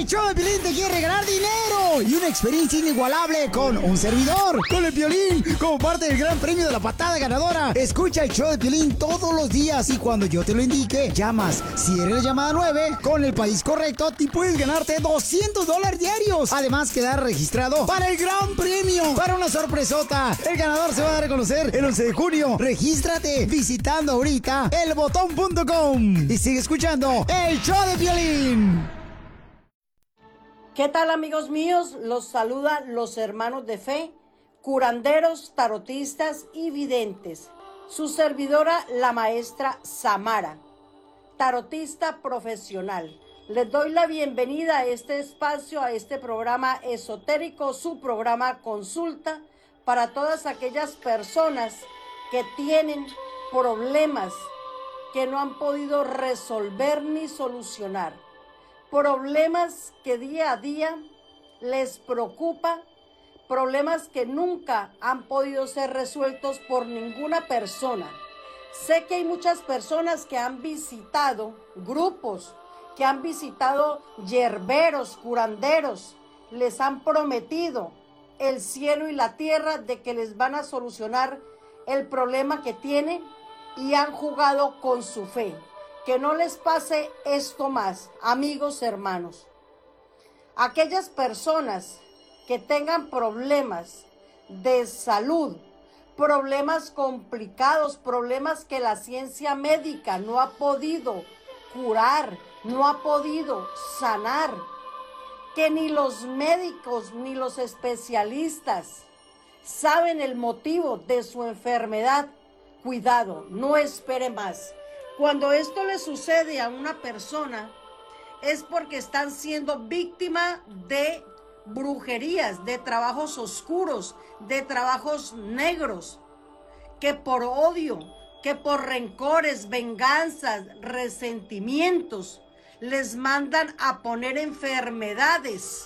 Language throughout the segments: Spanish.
show de Piolín te quiere regalar dinero y una experiencia inigualable con un servidor, con el Piolín, como parte del gran premio de la patada ganadora. Escucha el show de Piolín todos los días y cuando yo te lo indique, llamas. Si eres la llamada 9, con el país correcto, te puedes ganarte $200 diarios. Además, quedar registrado para el gran premio, para una sorpresota. El ganador se va a dar a conocer el 11 de junio. Regístrate visitando ahorita elbotón.com y sigue escuchando el show de Piolín. ¿Qué tal, amigos míos? Los saluda los hermanos de fe, curanderos, tarotistas y videntes. Su servidora, la maestra Samara, tarotista profesional. Les doy la bienvenida a este espacio, a este programa esotérico, su programa Consulta, para todas aquellas personas que tienen problemas que no han podido resolver ni solucionar. Problemas que día a día les preocupa, problemas que nunca han podido ser resueltos por ninguna persona. Sé que hay muchas personas que han visitado grupos, que han visitado yerberos, curanderos, les han prometido el cielo y la tierra de que les van a solucionar el problema que tienen y han jugado con su fe. Que no les pase esto más, amigos, hermanos. Aquellas personas que tengan problemas de salud, problemas complicados, problemas que la ciencia médica no ha podido curar, no ha podido sanar, que ni los médicos ni los especialistas saben el motivo de su enfermedad. Cuidado, no espere más. Cuando esto le sucede a una persona es porque están siendo víctimas de brujerías, de trabajos oscuros, de trabajos negros, que por odio, que por rencores, venganzas, resentimientos, les mandan a poner enfermedades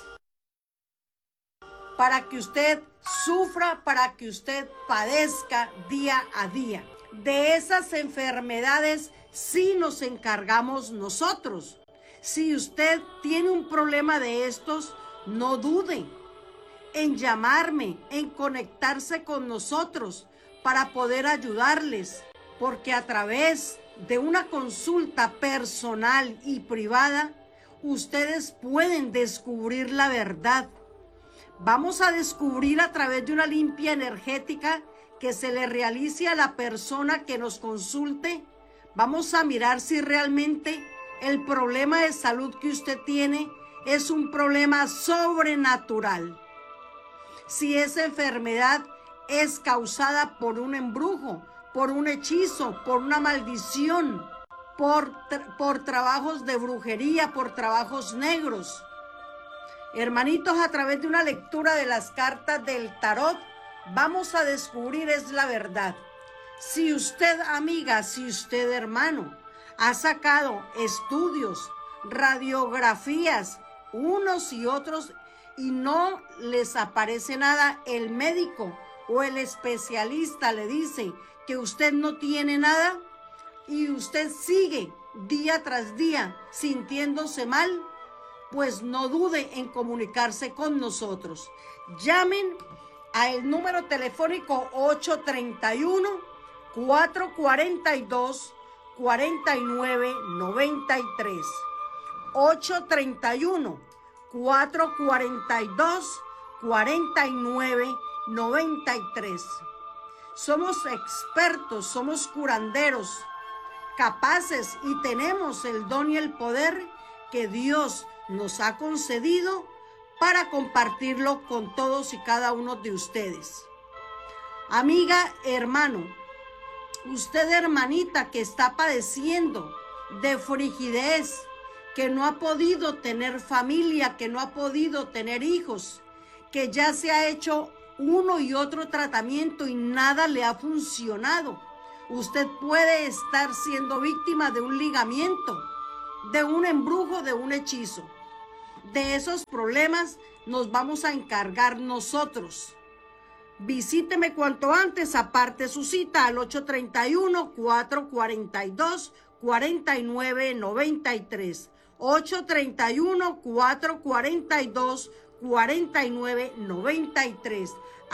para que usted sufra, para que usted padezca día a día. De esas enfermedades sí nos encargamos nosotros. Si usted tiene un problema de estos, no dude en llamarme, en conectarse con nosotros para poder ayudarles, porque a través de una consulta personal y privada, ustedes pueden descubrir la verdad. Vamos a descubrir a través de una limpia energética que se le realice a la persona que nos consulte. Vamos a mirar si realmente el problema de salud que usted tiene es un problema sobrenatural. Si esa enfermedad es causada por un embrujo, por un hechizo, por una maldición, por trabajos de brujería, por trabajos negros. Hermanitos, a través de una lectura de las cartas del tarot, vamos a descubrir es la verdad. Si usted, amiga, si usted, hermano, ha sacado estudios, radiografías, unos y otros, y no les aparece nada, el médico o el especialista le dice que usted no tiene nada y usted sigue día tras día sintiéndose mal, pues no dude en comunicarse con nosotros. Llamen al número telefónico 831-442-4993. 831-442-4993. Somos expertos, somos curanderos, capaces y tenemos el don y el poder que Dios nos ha concedido para compartirlo con todos y cada uno de ustedes. Amiga, hermano, usted, hermanita, que está padeciendo de frigidez, que no ha podido tener familia, que no ha podido tener hijos, que ya se ha hecho uno y otro tratamiento y nada le ha funcionado. Usted puede estar siendo víctima de un ligamiento, de un embrujo, de un hechizo. De esos problemas nos vamos a encargar nosotros. Visíteme cuanto antes, aparte su cita al 831-442-4993. 831-442-4993.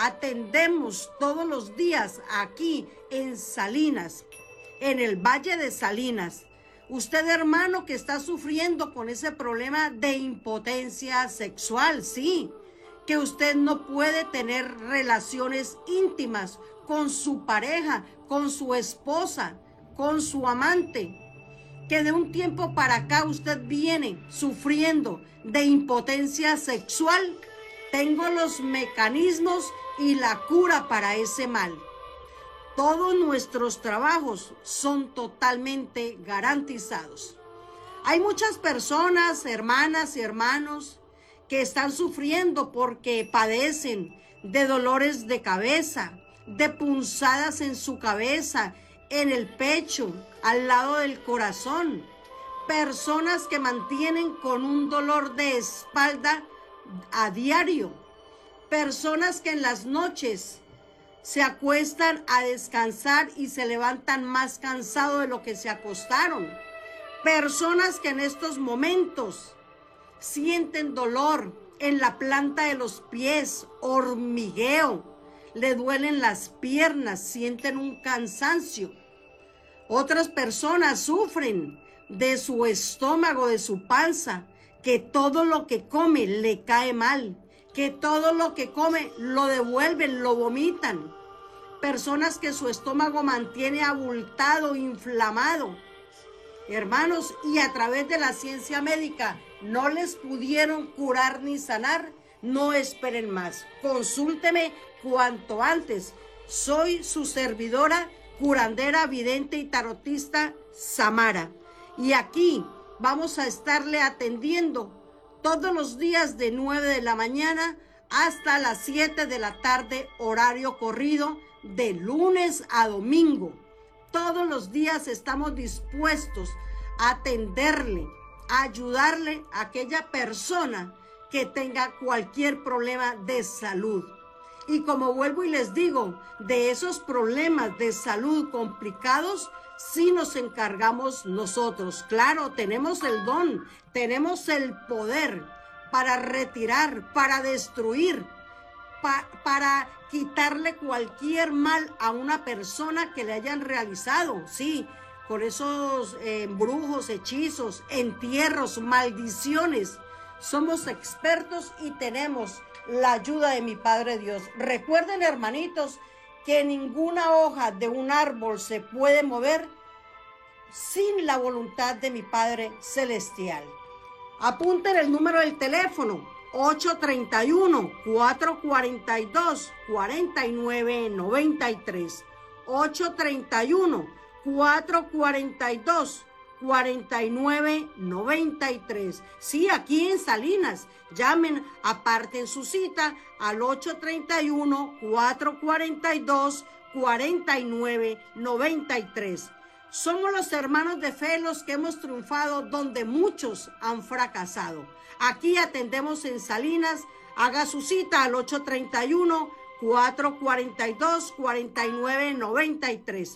Atendemos todos los días aquí en Salinas, en el Valle de Salinas. Usted, hermano, que está sufriendo con ese problema de impotencia sexual, sí, que usted no puede tener relaciones íntimas con su pareja, con su esposa, con su amante, que de un tiempo para acá usted viene sufriendo de impotencia sexual. Tengo los mecanismos y la cura para ese mal. Todos nuestros trabajos son totalmente garantizados. Hay muchas personas, hermanas y hermanos, que están sufriendo porque padecen de dolores de cabeza, de punzadas en su cabeza, en el pecho, al lado del corazón. Personas que mantienen con un dolor de espalda a diario. Personas que en las noches se acuestan a descansar y se levantan más cansados de lo que se acostaron. Personas que en estos momentos sienten dolor en la planta de los pies, hormigueo, le duelen las piernas, sienten un cansancio. Otras personas sufren de su estómago, de su panza, que todo lo que come le cae mal, que todo lo que come lo devuelven, lo vomitan. Personas que su estómago mantiene abultado, inflamado. Hermanos, y a través de la ciencia médica no les pudieron curar ni sanar, no esperen más. Consúlteme cuanto antes. Soy su servidora, curandera, vidente y tarotista Samara. Y aquí vamos a estarle atendiendo todos los días de 9 de la mañana hasta las 7 de la tarde, horario corrido, de lunes a domingo. Todos los días estamos dispuestos a atenderle, a ayudarle a aquella persona que tenga cualquier problema de salud. Y como vuelvo y les digo, de esos problemas de salud complicados, sí nos encargamos nosotros. Claro, tenemos el don, tenemos el poder para retirar, para destruir, para quitarle cualquier mal a una persona que le hayan realizado, sí, con esos embrujos, hechizos, entierros, maldiciones. Somos expertos y tenemos la ayuda de mi Padre Dios. Recuerden, hermanitos, que ninguna hoja de un árbol se puede mover sin la voluntad de mi Padre Celestial. Apunten el número del teléfono: 831-442-4993. 831-442-4993. Sí, aquí en Salinas. Llamen, aparten su cita al 831-442-4993. Somos los hermanos de fe los que hemos triunfado donde muchos han fracasado. Aquí atendemos en Salinas. Haga su cita al 831-442-4993.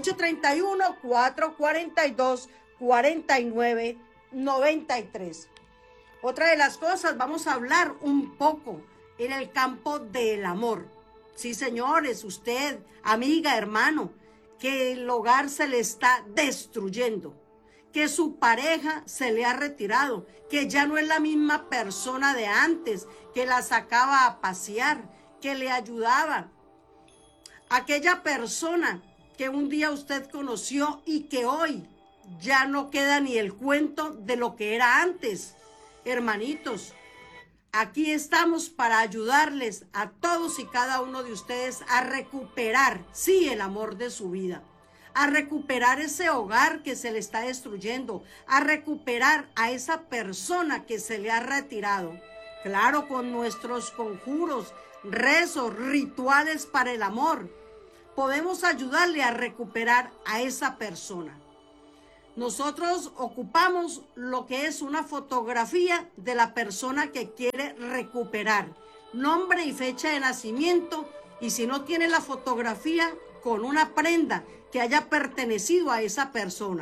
831-442-4993. Otra de las cosas, vamos a hablar un poco en el campo del amor. Sí, señores, usted, amiga, hermano, que el hogar se le está destruyendo, que su pareja se le ha retirado, que ya no es la misma persona de antes, que la sacaba a pasear, que le ayudaba. Aquella persona que un día usted conoció y que hoy ya no queda ni el cuento de lo que era antes. Hermanitos, aquí estamos para ayudarles a todos y cada uno de ustedes a recuperar, sí, el amor de su vida, a recuperar ese hogar que se le está destruyendo, a recuperar a esa persona que se le ha retirado. Claro, con nuestros conjuros, rezos, rituales para el amor, podemos ayudarle a recuperar a esa persona. Nosotros ocupamos lo que es una fotografía de la persona que quiere recuperar, nombre y fecha de nacimiento, y si no tiene la fotografía, con una prenda que haya pertenecido a esa persona.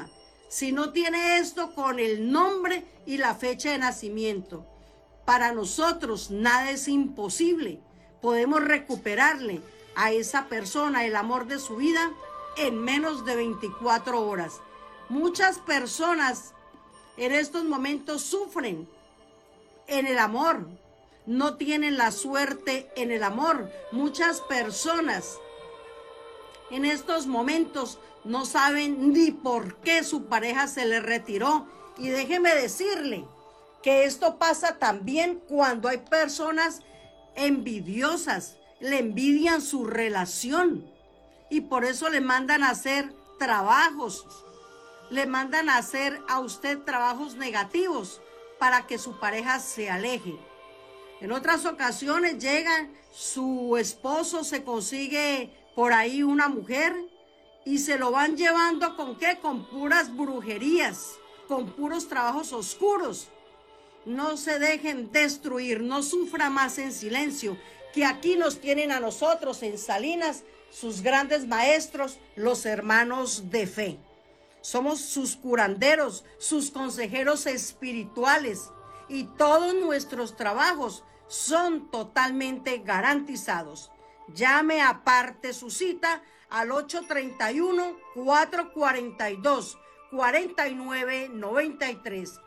si no tiene esto con el nombre y la fecha de nacimiento. Para nosotros nada es imposible. Podemos recuperarle a esa persona el amor de su vida en menos de 24 horas. Muchas personas en estos momentos sufren en el amor, no tienen la suerte en el amor. Muchas personas en estos momentos no saben ni por qué su pareja se le retiró. Y déjeme decirle que esto pasa también cuando hay personas envidiosas, le envidian su relación y por eso le mandan a hacer trabajos, le mandan a hacer a usted trabajos negativos para que su pareja se aleje. En otras ocasiones llega su esposo, se consigue por ahí una mujer y se lo van llevando ¿con qué? Con puras brujerías, con puros trabajos oscuros. No se dejen destruir, no sufra más en silencio, que aquí nos tienen a nosotros en Salinas, sus grandes maestros, los hermanos de fe. Somos sus curanderos, sus consejeros espirituales y todos nuestros trabajos son totalmente garantizados. Llame aparte su cita al 831-442-4993.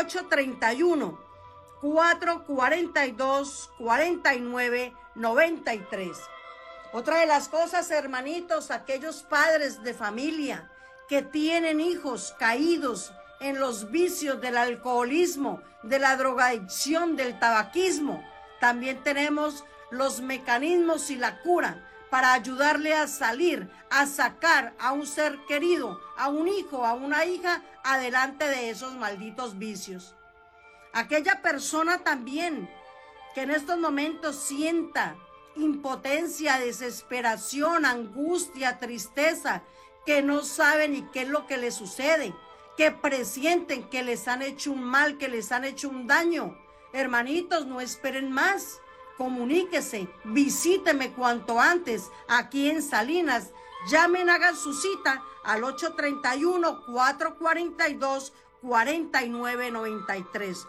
831-442-4993. Otra de las cosas, hermanitos, aquellos padres de familia que tienen hijos caídos en los vicios del alcoholismo, de la drogadicción, del tabaquismo, también tenemos los mecanismos y la cura para ayudarle a salir, a sacar a un ser querido, a un hijo, a una hija, adelante de esos malditos vicios. Aquella persona también que en estos momentos sienta impotencia, desesperación, angustia, tristeza, que no saben ni qué es lo que les sucede, que presienten que les han hecho un mal, que les han hecho un daño. Hermanitos, no esperen más. Comuníquese, visíteme cuanto antes aquí en Salinas. Llamen, hagan su cita al 831-442-4993.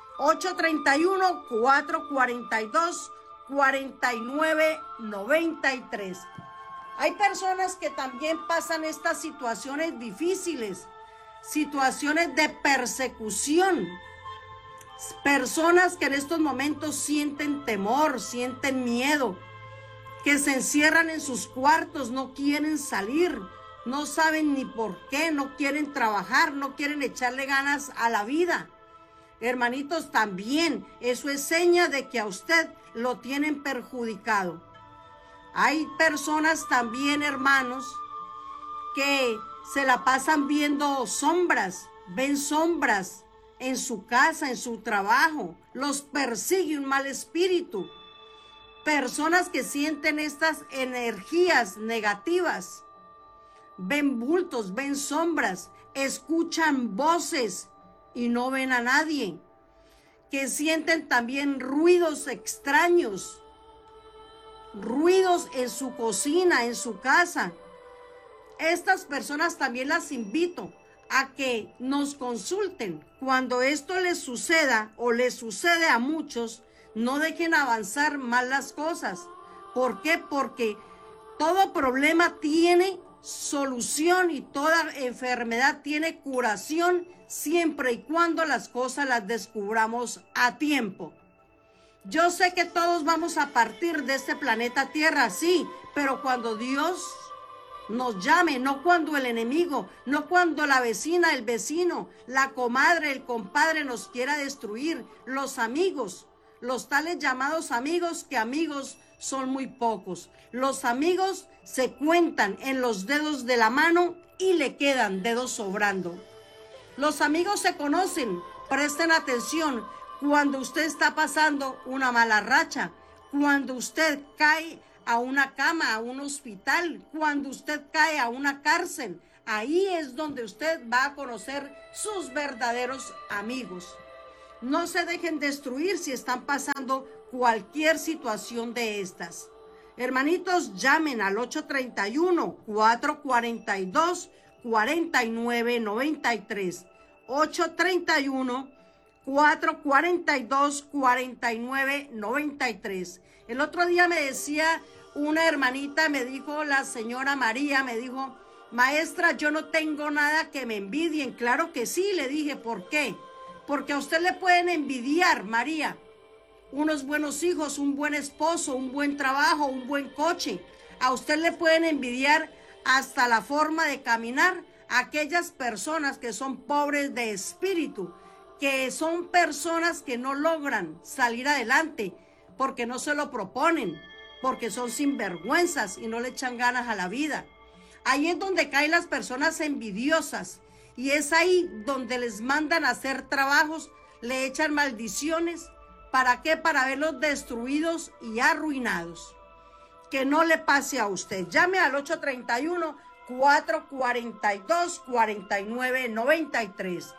831-442-4993. Hay personas que también pasan estas situaciones difíciles, situaciones de persecución. Personas que en estos momentos sienten temor, sienten miedo, que se encierran en sus cuartos, no quieren salir, no saben ni por qué, no quieren trabajar, no quieren echarle ganas a la vida. Hermanitos, también eso es seña de que a usted lo tienen perjudicado. Hay personas también, hermanos, que se la pasan viendo sombras, ven sombras en su casa, en su trabajo, los persigue un mal espíritu. Personas que sienten estas energías negativas, ven bultos, ven sombras, escuchan voces y no ven a nadie, que sienten también ruidos extraños, ruidos en su cocina, en su casa. Estas personas también las invito a que nos consulten. Cuando esto les suceda o les sucede a muchos, no dejen avanzar más las cosas. ¿Por qué? Porque todo problema tiene solución y toda enfermedad tiene curación siempre y cuando las cosas las descubramos a tiempo. Yo sé que todos vamos a partir de este planeta Tierra, sí, pero cuando Dios nos llame, no cuando el enemigo, no cuando la vecina, el vecino, la comadre, el compadre nos quiera destruir, los amigos, los tales llamados amigos, que amigos son muy pocos. Los amigos se cuentan en los dedos de la mano y le quedan dedos sobrando. Los amigos se conocen, presten atención, cuando usted está pasando una mala racha, cuando usted cae a una cama, a un hospital, cuando usted cae a una cárcel, ahí es donde usted va a conocer sus verdaderos amigos. No se dejen destruir si están pasando cualquier situación de estas. Hermanitos, llamen al 831-442-4993. 831-442-4993. 831-442-4993. El otro día me decía una hermanita, me dijo la señora María, me dijo: maestra, yo no tengo nada que me envidien. Claro que sí, le dije. ¿Por qué? Porque a usted le pueden envidiar, María, unos buenos hijos, un buen esposo, un buen trabajo, un buen coche. A usted le pueden envidiar hasta la forma de caminar. Aquellas personas que son pobres de espíritu, que son personas que no logran salir adelante porque no se lo proponen, porque son sinvergüenzas y no le echan ganas a la vida. Ahí es donde caen las personas envidiosas, y es ahí donde les mandan a hacer trabajos, le echan maldiciones. ¿Para qué? Para verlos destruidos y arruinados. Que no le pase a usted. Llame al 831-442-4993.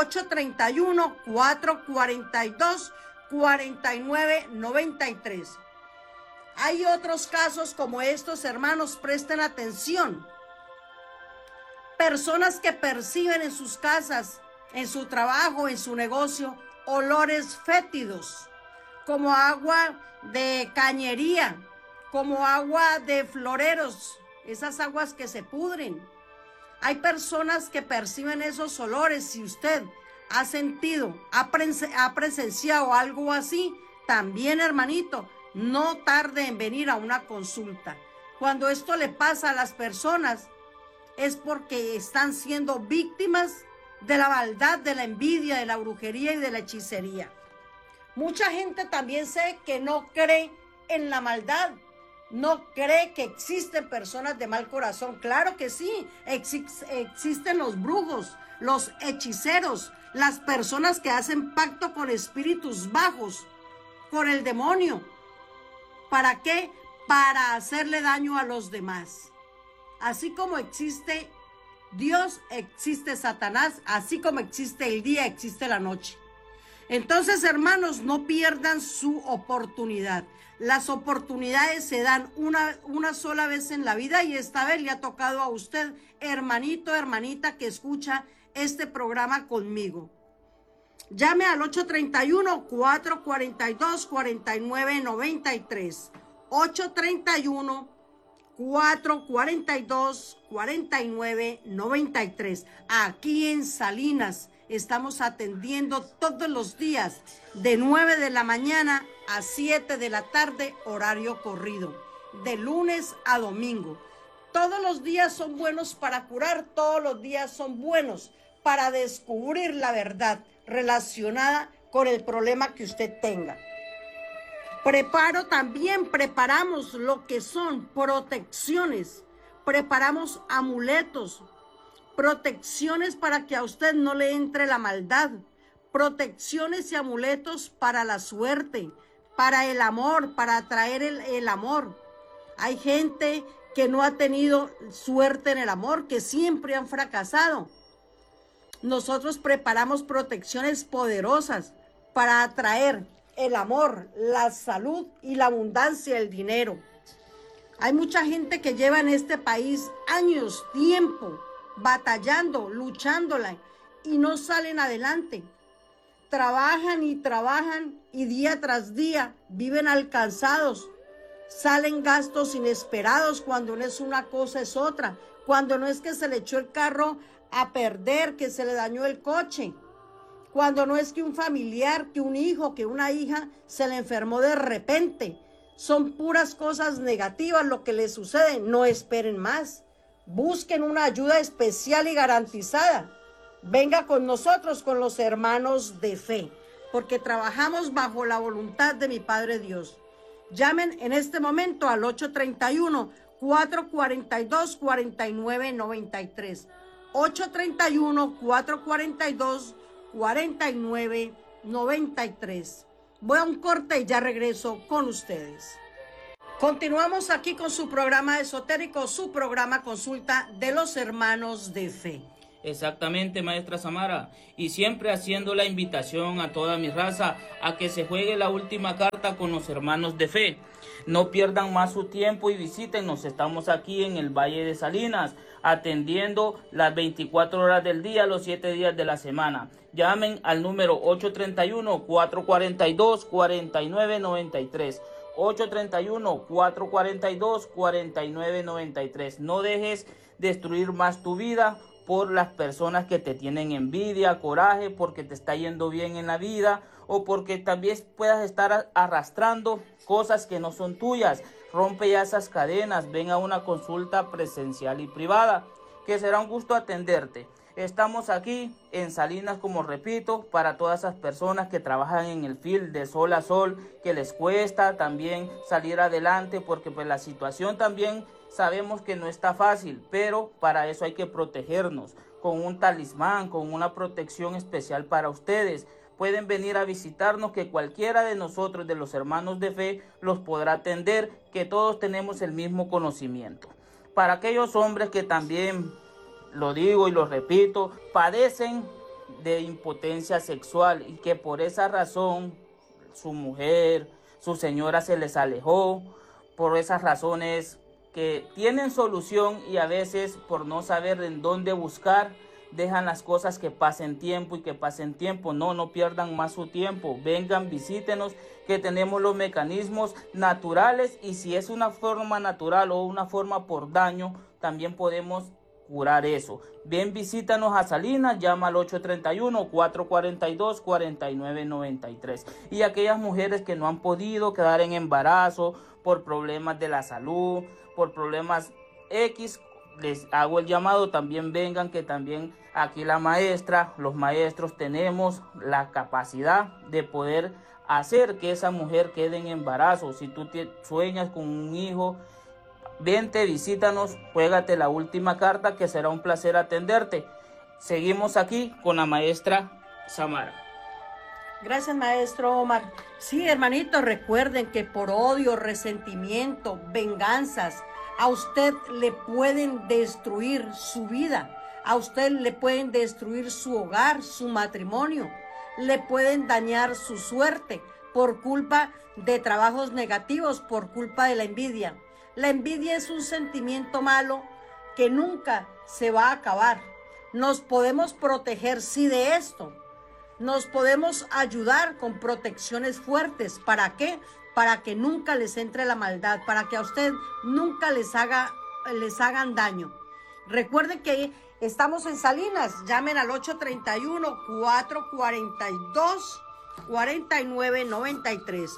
831-442-4993. Hay otros casos como estos, hermanos, presten atención. Personas que perciben en sus casas, en su trabajo, en su negocio, olores fétidos, como agua de cañería, como agua de floreros, esas aguas que se pudren. Hay personas que perciben esos olores. Si usted ha sentido, ha presenciado algo así, también, hermanito, no tarde en venir a una consulta. Cuando esto le pasa a las personas, es porque están siendo víctimas de la maldad, de la envidia, de la brujería y de la hechicería. Mucha gente también sé que no cree en la maldad, no cree que existen personas de mal corazón. Claro que sí, existen los brujos, los hechiceros, las personas que hacen pacto con espíritus bajos, con el demonio. ¿Para qué? Para hacerle daño a los demás. Así como existe Dios, existe Satanás. Así como existe el día, existe la noche. Entonces, hermanos, no pierdan su oportunidad. Las oportunidades se dan una sola vez en la vida, y esta vez le ha tocado a usted, hermanito, hermanita, que escucha este programa conmigo. Llame al 831-442-4993. 831-442-4993. Aquí en Salinas estamos atendiendo todos los días de 9 de la mañana a 7 de la tarde, horario corrido, de lunes a domingo. Todos los días son buenos para curar, todos los días son buenos para descubrir la verdad relacionada con el problema que usted tenga. Preparamos lo que son protecciones, preparamos amuletos, protecciones para que a usted no le entre la maldad, protecciones y amuletos para la suerte, para el amor, para atraer el amor. Hay gente que no ha tenido suerte en el amor, que siempre han fracasado. Nosotros preparamos protecciones poderosas para atraer el amor, la salud y la abundancia, el dinero. Hay mucha gente que lleva en este país años, tiempo, batallando, luchándola, y no salen adelante. Trabajan y día tras día viven alcanzados. Salen gastos inesperados, cuando no es una cosa es otra. Cuando no es que se le echó el carro a perder, que se le dañó el coche. Cuando no es que un familiar, que un hijo, que una hija se le enfermó de repente. Son puras cosas negativas lo que les sucede. No esperen más. Busquen una ayuda especial y garantizada. Venga con nosotros, con los hermanos de fe, porque trabajamos bajo la voluntad de mi Padre Dios. Llamen en este momento al 831-442-4993. 831-442-4993. Voy a un corte y ya regreso con ustedes. Continuamos aquí con su programa esotérico, su programa Consulta de los Hermanos de Fe. Exactamente, maestra Samara, y siempre haciendo la invitación a toda mi raza a que se juegue la última carta con los hermanos de fe. No pierdan más su tiempo y visítenos. Estamos aquí en el Valle de Salinas, atendiendo las 24 horas del día, los 7 días de la semana. Llamen al número 831-442-4993. 831-442-4993. No dejes destruir más tu vida por las personas que te tienen envidia, coraje, porque te está yendo bien en la vida o porque también puedas estar arrastrando cosas que no son tuyas. Rompe ya esas cadenas, ven a una consulta presencial y privada, que será un gusto atenderte. Estamos aquí en Salinas, como repito, para todas esas personas que trabajan en el field de sol a sol, que les cuesta también salir adelante, porque pues la situación también sabemos que no está fácil, pero para eso hay que protegernos con un talismán, con una protección especial para ustedes. Pueden venir a visitarnos, que cualquiera de nosotros, de los hermanos de fe, los podrá atender, que todos tenemos el mismo conocimiento. Para aquellos hombres que también, lo digo y lo repito, padecen de impotencia sexual y que por esa razón su mujer, su señora se les alejó, por esas razones que tienen solución y a veces por no saber en dónde buscar, dejan las cosas que pasen tiempo y que pasen tiempo. No pierdan más su tiempo. Vengan, visítenos, que tenemos los mecanismos naturales, y si es una forma natural o una forma por daño, también podemos curar eso. Ven, visítanos a Salinas, llama al 831-442-4993. Y aquellas mujeres que no han podido quedar en embarazo por problemas de la salud, por problemas X, les hago el llamado, también vengan, que también aquí la maestra, los maestros tenemos la capacidad de poder hacer que esa mujer quede en embarazo. Si tú sueñas con un hijo, vente, visítanos, juégate la última carta, que será un placer atenderte. Seguimos aquí con la maestra Samara. Gracias, maestro Omar. Sí, hermanitos, recuerden que por odio, resentimiento, venganzas, a usted le pueden destruir su vida, a usted le pueden destruir su hogar, su matrimonio, le pueden dañar su suerte por culpa de trabajos negativos, por culpa de la envidia. La envidia es un sentimiento malo que nunca se va a acabar. Nos podemos proteger, sí, de esto. Nos podemos ayudar con protecciones fuertes. ¿Para qué? Para que nunca les entre la maldad, para que a usted nunca les hagan daño. Recuerden que estamos en Salinas. Llamen al 831-442-4993.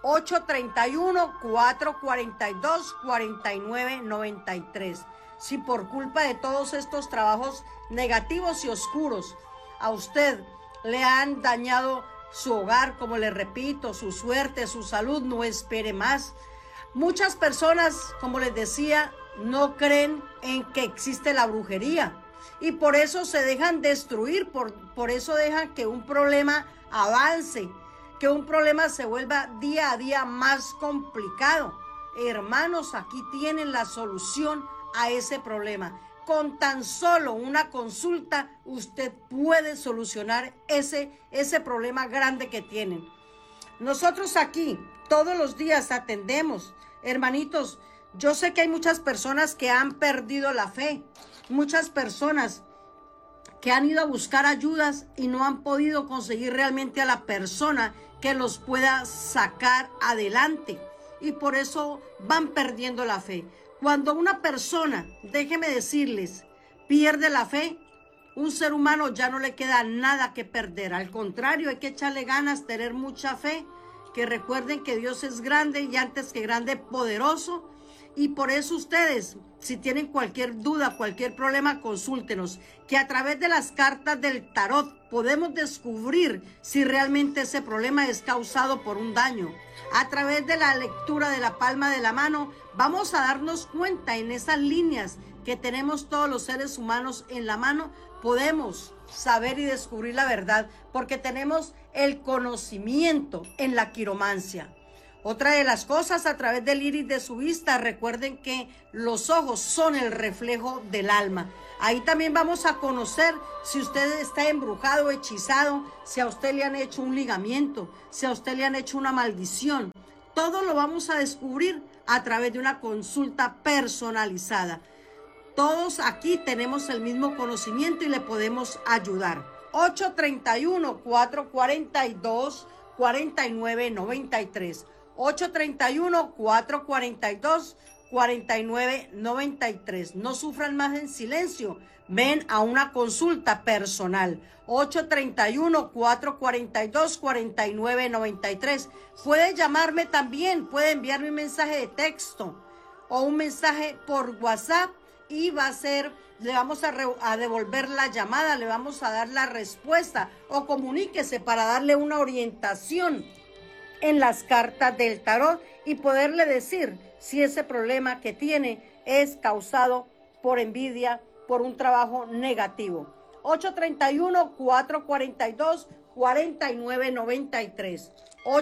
831-442-4993. Si por culpa de todos estos trabajos negativos y oscuros a usted le han dañado su hogar, como le repito, su suerte, su salud, no espere más. Muchas personas, como les decía, no creen en que existe la brujería y por eso se dejan destruir, por eso dejan que un problema avance, que un problema se vuelva día a día más complicado. Hermanos, aquí tienen la solución a ese problema. Con tan solo una consulta, usted puede solucionar ese problema grande que tienen. Nosotros aquí todos los días atendemos. Hermanitos, yo sé que hay muchas personas que han perdido la fe, muchas personas que han ido a buscar ayudas y no han podido conseguir realmente a la persona que los pueda sacar adelante, y por eso van perdiendo la fe. Cuando una persona, déjeme decirles, pierde la fe, un ser humano ya no le queda nada que perder. Al contrario, hay que echarle ganas, tener mucha fe, que recuerden que Dios es grande y antes que grande, poderoso. Y por eso ustedes, si tienen cualquier duda, cualquier problema, consúltenos, que a través de las cartas del tarot podemos descubrir si realmente ese problema es causado por un daño. A través de la lectura de la palma de la mano, vamos a darnos cuenta en esas líneas que tenemos todos los seres humanos en la mano, podemos saber y descubrir la verdad, porque tenemos el conocimiento en la quiromancia. Otra de las cosas, a través del iris de su vista, recuerden que los ojos son el reflejo del alma. Ahí también vamos a conocer si usted está embrujado, hechizado, si a usted le han hecho un ligamiento, si a usted le han hecho una maldición. Todo lo vamos a descubrir a través de una consulta personalizada. Todos aquí tenemos el mismo conocimiento y le podemos ayudar. 831-442-4993. 831-442-4993. No sufran más en silencio. Ven a una consulta personal. 831-442-4993. Puede llamarme también. Puede enviarme un mensaje de texto o un mensaje por WhatsApp y le vamos a devolver la llamada, le vamos a dar la respuesta o comuníquese para darle una orientación en las cartas del tarot y poderle decir si ese problema que tiene es causado por envidia, por un trabajo negativo. 831-442-4993.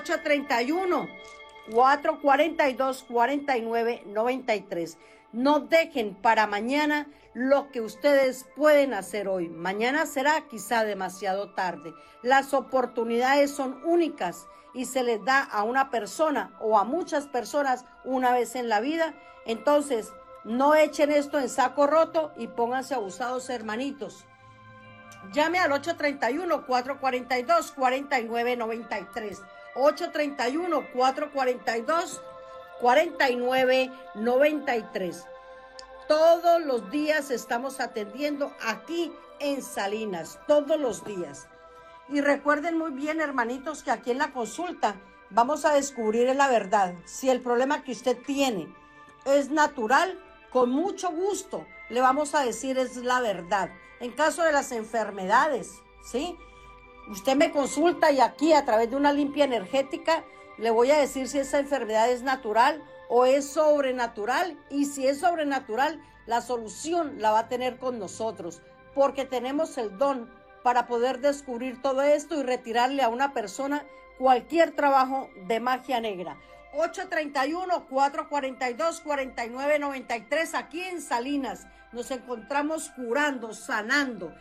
831-442-4993. No dejen para mañana lo que ustedes pueden hacer hoy. Mañana será quizá demasiado tarde. Las oportunidades son únicas y se les da a una persona o a muchas personas una vez en la vida. Entonces, no echen esto en saco roto y pónganse abusados, hermanitos. Llame al 831-442-4993. 831-442-4993. Todos los días estamos atendiendo aquí en Salinas, todos los días. Y recuerden muy bien, hermanitos, que aquí en la consulta vamos a descubrir la verdad. Si el problema que usted tiene es natural, con mucho gusto le vamos a decir es la verdad. En caso de las enfermedades, ¿sí? Usted me consulta y aquí a través de una limpia energética le voy a decir si esa enfermedad es natural o es sobrenatural. Y si es sobrenatural, la solución la va a tener con nosotros, porque tenemos el don para poder descubrir todo esto y retirarle a una persona cualquier trabajo de magia negra. 831-442-4993 aquí en Salinas. Nos encontramos curando, sanando.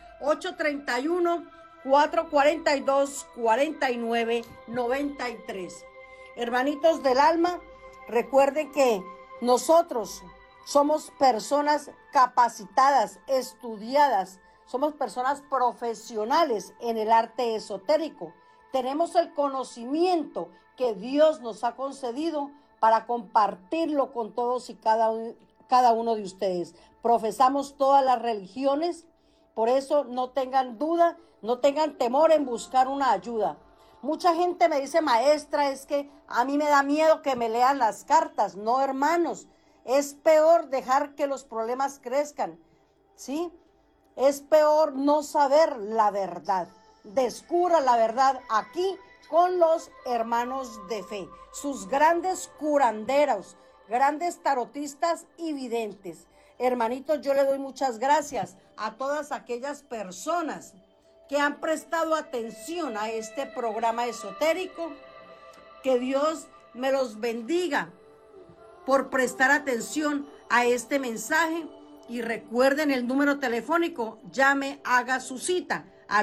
831-442-4993. Hermanitos del alma, recuerden que nosotros somos personas capacitadas, estudiadas, somos personas profesionales en el arte esotérico. Tenemos el conocimiento que Dios nos ha concedido para compartirlo con todos y cada uno de ustedes. Profesamos todas las religiones, por eso no tengan duda, no tengan temor en buscar una ayuda. Mucha gente me dice, maestra, es que a mí me da miedo que me lean las cartas. No, hermanos, es peor dejar que los problemas crezcan, ¿sí? Es peor no saber la verdad. Descubra la verdad aquí con los hermanos de fe, sus grandes curanderos, grandes tarotistas y videntes. Hermanitos, yo le doy muchas gracias a todas aquellas personas que han prestado atención a este programa esotérico. Que Dios me los bendiga por prestar atención a este mensaje. Y recuerden el número telefónico, llame, haga su cita al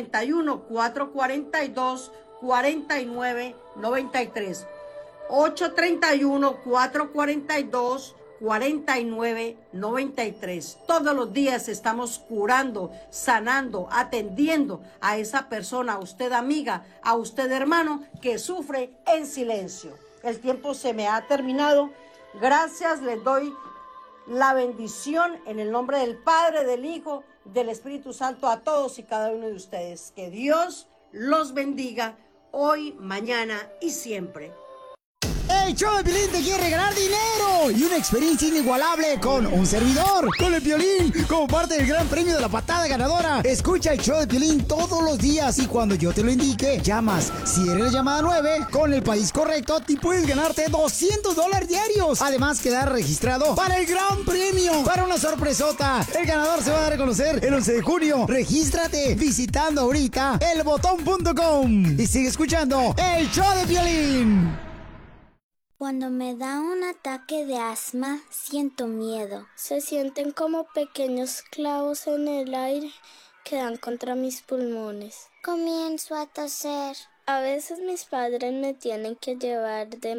831-442-4993. 831-442-4993. Todos los días estamos curando, sanando, atendiendo a esa persona, a usted amiga, a usted hermano que sufre en silencio. El tiempo se me ha terminado. Gracias, les doy la bendición en el nombre del Padre, del Hijo, del Espíritu Santo a todos y cada uno de ustedes. Que Dios los bendiga hoy, mañana y siempre. El show de Piolín te quiere regalar dinero y una experiencia inigualable con un servidor, con el Piolín, como parte del gran premio de la patada ganadora. Escucha el show de Piolín todos los días y cuando yo te lo indique, llamas. Si eres la llamada 9, con el país correcto, te puedes ganarte $200 diarios. Además, quedar registrado para el gran premio, para una sorpresota. El ganador se va a dar a conocer el 11 de junio. Regístrate visitando ahorita elbotón.com y sigue escuchando el show de Piolín. Cuando me da un ataque de asma, siento miedo. Se sienten como pequeños clavos en el aire que dan contra mis pulmones. Comienzo a toser. A veces mis padres me tienen que llevar de